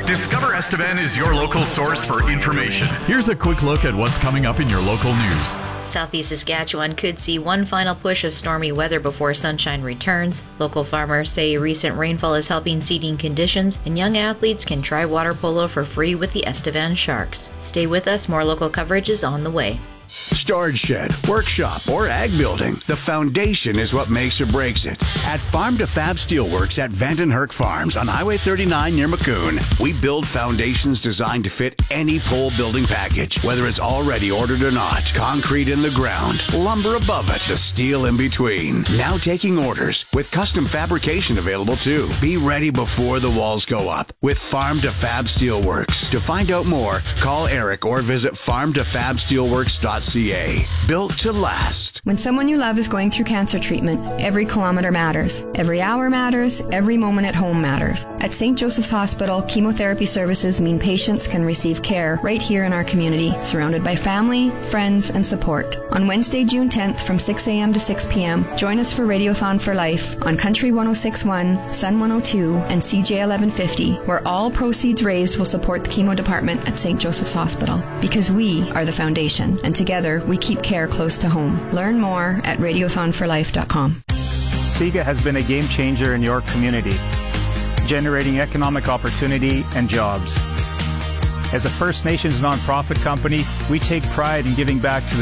Discover Estevan is your local source for information. Here's a quick look at what's coming up in your local news. Southeast Saskatchewan could see one final push of stormy weather before sunshine returns. Local farmers say recent rainfall is helping seeding conditions, and young athletes can try water polo for free with the Estevan Sharks. Stay with us, more local coverage is on the way. Storage shed, workshop, or ag building. The foundation is what makes or breaks it. At Farm to Fab Steelworks at Vandenherk Farms on Highway 39 near Maccoon, we build foundations designed to fit any pole building package, whether it's already ordered or not. Concrete in the ground, lumber above it, the steel in between. Now taking orders with custom fabrication available too. Be ready before the walls go up with Farm to Fab Steelworks. To find out more, call Eric or visit farmtofabsteelworks.ca. Built to last. When someone you love is going through cancer treatment, every kilometer matters. Every hour matters. Every moment at home matters. At St. Joseph's Hospital, chemotherapy services mean patients can receive care right here in our community, surrounded by family, friends, and support. On Wednesday, June 10th from 6 a.m. to 6 p.m., join us for Radiothon for Life on Country 106.1, Sun 102, and CJ 1150, where all proceeds raised will support the chemo department at St. Joseph's Hospital. Because we are the foundation, and together we keep care close to home. Learn more at radiothonforlife.com. SIGA has been a game changer in your community, generating economic opportunity and jobs. As a First Nations nonprofit company, we take pride in giving back to the